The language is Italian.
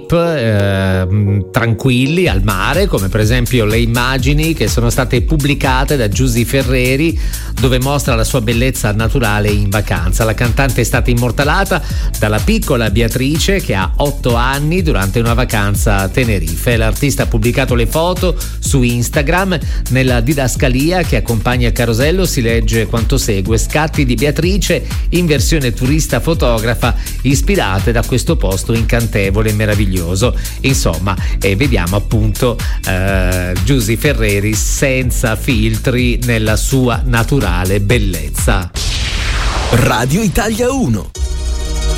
tranquilli al mare, come per esempio le immagini che sono state pubblicate da Giusy Ferreri, dove mostra la sua bellezza naturale in vacanza. La cantante è stata immortalata dalla piccola Beatrice, che ha 8 anni, durante una vacanza a Tenerife. L'artista ha pubblicato le foto su Instagram. Nella didascalia che accompagna il carosello si legge quanto segue: scatti di Beatrice in versione turista fotografa, ispirate da questo posto incantevole e meraviglioso. Insomma, vediamo appunto Giusy Ferreri senza filtri nella sua naturale bellezza. Radio Italia 1.